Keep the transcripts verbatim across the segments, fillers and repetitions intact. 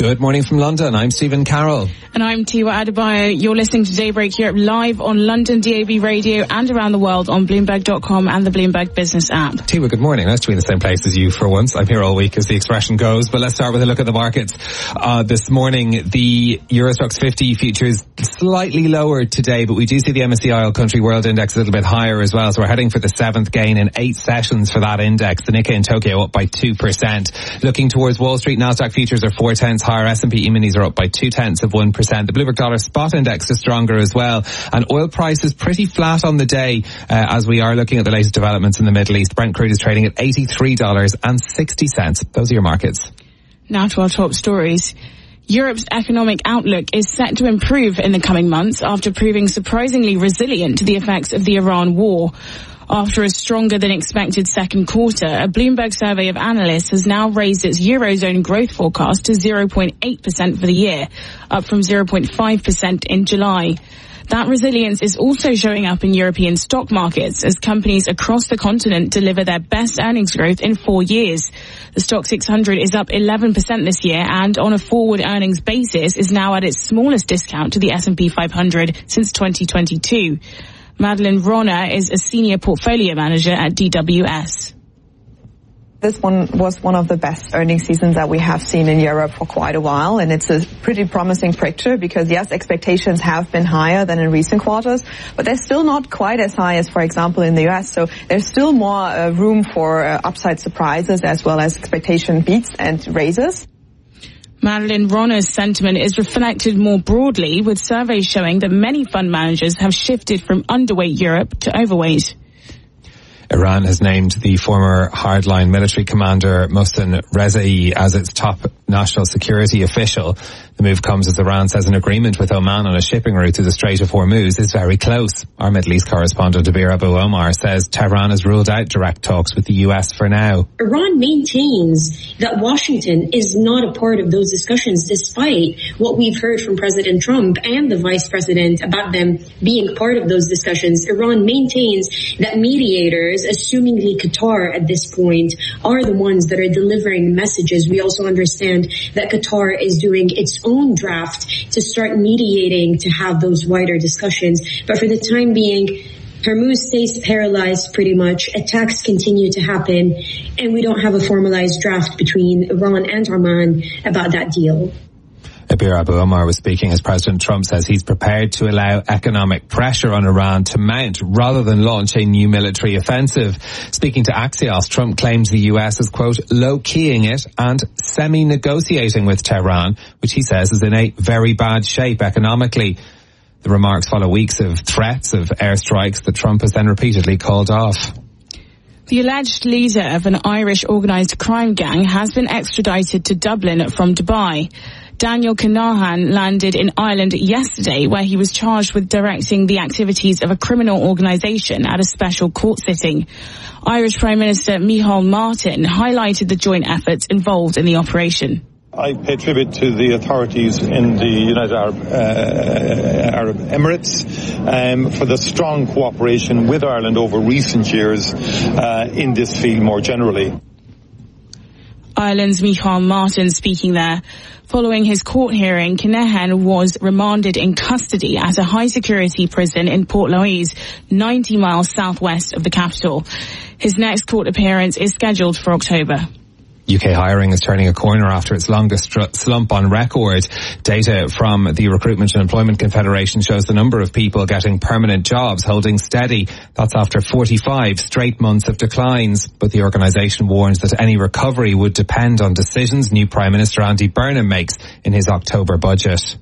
Good morning from London. I'm Stephen Carroll. And I'm Tiwa Adebayo. You're listening to Daybreak Europe live on London D A B radio and around the world on Bloomberg dot com and the Bloomberg Business app. Tiwa, good morning. Nice to be in the same place as you for once. I'm here all week, as the expression goes. But let's start with a look at the markets. Uh, this morning, the Euro Stoxx fifty futures slightly lower today, but we do see the M S C I All Country World Index a little bit higher as well. So we're heading for the seventh gain in eight sessions for that index. The Nikkei in Tokyo up by two percent. Looking towards Wall Street, Nasdaq futures are four tenths higher. S and P E-minis are up by two tenths of one percent. The Bloomberg Dollar Spot Index is stronger as well. And oil price is pretty flat on the day uh, as we are looking at the latest developments in the Middle East. Brent crude is trading at eighty-three dollars and sixty cents. Those are your markets. Now to our top stories. Europe's economic outlook is set to improve in the coming months after proving surprisingly resilient to the effects of the Iran war. After a stronger than expected second quarter, a Bloomberg survey of analysts has now raised its Eurozone growth forecast to zero point eight percent for the year, up from zero point five percent in July. That resilience is also showing up in European stock markets as companies across the continent deliver their best earnings growth in four years. The Stoxx six hundred is up eleven percent this year and on a forward earnings basis is now at its smallest discount to the S and P five hundred since twenty twenty-two. Madeline Ronner is a senior portfolio manager at D W S. This one was one of the best earnings seasons that we have seen in Europe for quite a while, and it's a pretty promising picture because, yes, expectations have been higher than in recent quarters, but they're still not quite as high as, for example, in the U S, so there's still more uh, room for uh, upside surprises as well as expectation beats and raises. Madeline Ronner's sentiment is reflected more broadly, with surveys showing that many fund managers have shifted from underweight Europe to overweight. Iran has named the former hardline military commander Mohsen Rezaei as its top national security official. The move comes as Iran says an agreement with Oman on a shipping route to the Strait of Hormuz is very close. Our Middle East correspondent Abir Abu Omar says Tehran has ruled out direct talks with the U S for now. Iran maintains that Washington is not a part of those discussions, despite what we've heard from President Trump and the Vice President about them being part of those discussions. Iran maintains that mediators, assumingly Qatar at this point, are the ones that are delivering messages. We also understand that Qatar is doing its own draft to start mediating to have those wider discussions. But for the time being, Hormuz stays paralyzed pretty much. Attacks continue to happen, and we don't have a formalized draft between Iran and Oman about that deal. Abir Abu Omar was speaking as President Trump says he's prepared to allow economic pressure on Iran to mount rather than launch a new military offensive. Speaking to Axios, Trump claims the U S is, quote, low-keying it and semi-negotiating with Tehran, which he says is in a very bad shape economically. The remarks follow weeks of threats of airstrikes that Trump has then repeatedly called off. The alleged leader of an Irish organised crime gang has been extradited to Dublin from Dubai. Daniel Kinahan landed in Ireland yesterday, where he was charged with directing the activities of a criminal organisation at a special court sitting. Irish Prime Minister Micheál Martin highlighted the joint efforts involved in the operation. I pay tribute to the authorities in the United Arab, uh, Arab Emirates um, for the strong cooperation with Ireland over recent years uh, in this field more generally. Ireland's Micheál Martin speaking there. Following his court hearing, Kinahan was remanded in custody at a high-security prison in Port Louise, ninety miles southwest of the capital. His next court appearance is scheduled for October. U K hiring is turning a corner after its longest slump on record. Data from the Recruitment and Employment Confederation shows the number of people getting permanent jobs holding steady. That's after forty-five straight months of declines. But the organisation warns that any recovery would depend on decisions new Prime Minister Andy Burnham makes in his October budget.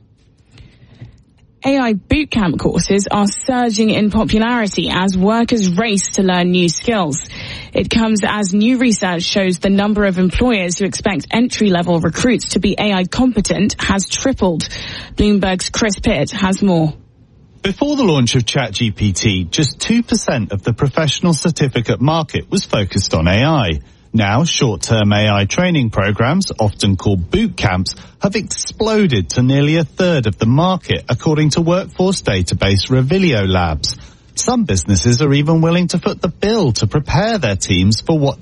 A I bootcamp courses are surging in popularity as workers race to learn new skills. It comes as new research shows the number of employers who expect entry-level recruits to be A I competent has tripled. Bloomberg's Chris Pitt has more. Before the launch of ChatGPT, just two percent of the professional certificate market was focused on A I. Now, short-term A I training programs, often called boot camps, have exploded to nearly a third of the market, according to workforce database Revilio Labs. Some businesses are even willing to foot the bill to prepare their teams for what